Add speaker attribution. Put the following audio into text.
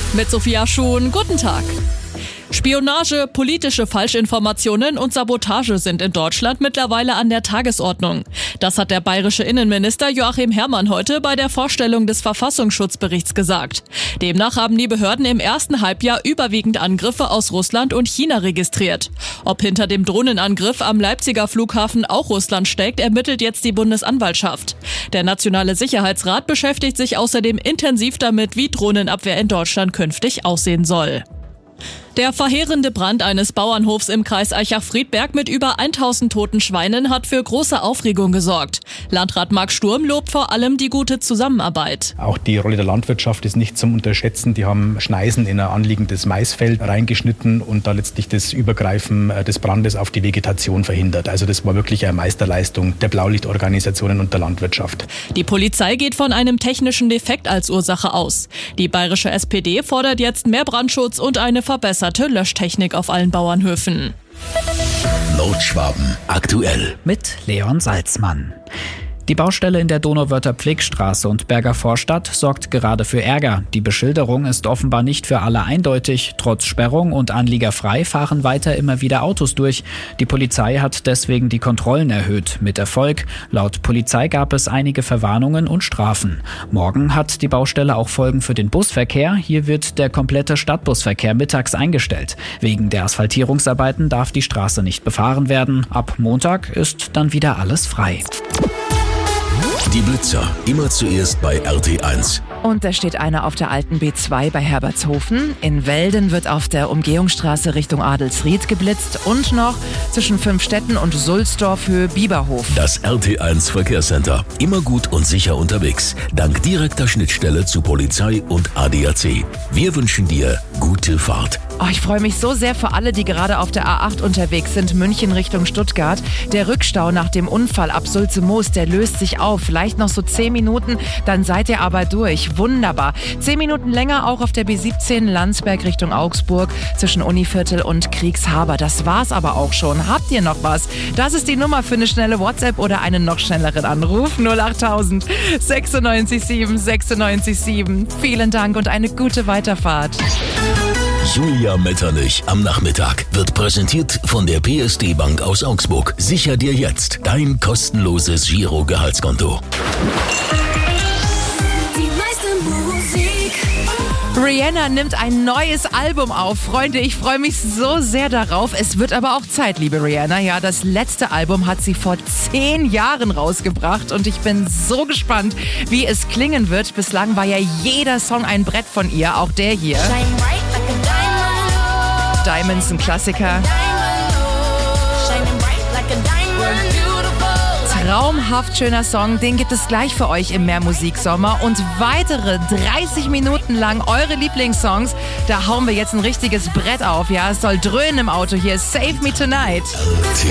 Speaker 1: Mit Sophia Schuhn, guten Tag. Spionage, politische Falschinformationen und Sabotage sind in Deutschland mittlerweile an der Tagesordnung. Das hat der bayerische Innenminister Joachim Herrmann heute bei der Vorstellung des Verfassungsschutzberichts gesagt. Demnach haben die Behörden im ersten Halbjahr überwiegend Angriffe aus Russland und China registriert. Ob hinter dem Drohnenangriff am Leipziger Flughafen auch Russland steckt, ermittelt jetzt die Bundesanwaltschaft. Der Nationale Sicherheitsrat beschäftigt sich außerdem intensiv damit, wie Drohnenabwehr in Deutschland künftig aussehen soll. Der verheerende Brand eines Bauernhofs im Kreis Aichach-Friedberg mit über 1000 toten Schweinen hat für große Aufregung gesorgt. Landrat Marc Sturm lobt vor allem die gute Zusammenarbeit.
Speaker 2: Auch die Rolle der Landwirtschaft ist nicht zum Unterschätzen. Die haben Schneisen in ein anliegendes Maisfeld reingeschnitten und da letztlich das Übergreifen des Brandes auf die Vegetation verhindert. Also das war wirklich eine Meisterleistung der Blaulichtorganisationen und der Landwirtschaft.
Speaker 1: Die Polizei geht von einem technischen Defekt als Ursache aus. Die bayerische SPD fordert jetzt mehr Brandschutz und eine verbesserte Löschtechnik auf allen Bauernhöfen.
Speaker 3: Nordschwaben aktuell
Speaker 4: mit Leon Salzmann. Die Baustelle in der Donauwörther Pflegstraße und Berger Vorstadt sorgt gerade für Ärger. Die Beschilderung ist offenbar nicht für alle eindeutig. Trotz Sperrung und anliegerfrei fahren weiter immer wieder Autos durch. Die Polizei hat deswegen die Kontrollen erhöht. Mit Erfolg. Laut Polizei gab es einige Verwarnungen und Strafen. Morgen hat die Baustelle auch Folgen für den Busverkehr. Hier wird der komplette Stadtbusverkehr mittags eingestellt. Wegen der Asphaltierungsarbeiten darf die Straße nicht befahren werden. Ab Montag ist dann wieder alles frei.
Speaker 3: Die Blitzer, immer zuerst bei RT1.
Speaker 5: Und da steht einer auf der alten B2 bei Herbertshofen. In Welden wird auf der Umgehungsstraße Richtung Adelsried geblitzt. Und noch zwischen Fünfstetten und Sulzdorf Höhe Bieberhof.
Speaker 3: Das RT1 Verkehrscenter. Immer gut und sicher unterwegs. Dank direkter Schnittstelle zu Polizei und ADAC. Wir wünschen dir gute Fahrt.
Speaker 5: Oh, ich freue mich so sehr für alle, die gerade auf der A8 unterwegs sind, München Richtung Stuttgart. Der Rückstau nach dem Unfall ab Sulze-Moos, der löst sich auf. Vielleicht noch so 10 Minuten, dann seid ihr aber durch. Wunderbar. 10 Minuten länger auch auf der B17 Landsberg Richtung Augsburg zwischen Univiertel und Kriegshaber. Das war's aber auch schon. Habt ihr noch was? Das ist die Nummer für eine schnelle WhatsApp oder einen noch schnelleren Anruf. 08000 96 7 96 7. Vielen Dank und eine gute Weiterfahrt.
Speaker 3: Julia Metternich am Nachmittag wird präsentiert von der PSD Bank aus Augsburg. Sicher dir jetzt dein kostenloses Giro-Gehaltskonto.
Speaker 5: Rihanna nimmt ein neues Album auf. Freunde, ich freue mich so sehr darauf. Es wird aber auch Zeit, liebe Rihanna. Ja, das letzte Album hat sie vor 10 Jahren rausgebracht und ich bin so gespannt, wie es klingen wird. Bislang war ja jeder Song ein Brett von ihr, auch der hier. Diamonds, ein Klassiker. Traumhaft schöner Song, den gibt es gleich für euch im Mehrmusiksommer und weitere 30 Minuten lang eure Lieblingssongs. Da hauen wir jetzt ein richtiges Brett auf, ja, es soll dröhnen im Auto hier. Save Me Tonight.